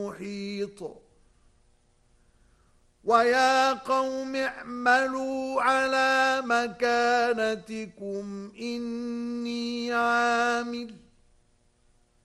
محيط ويا قوم اعملوا على مكانتكم إني عامل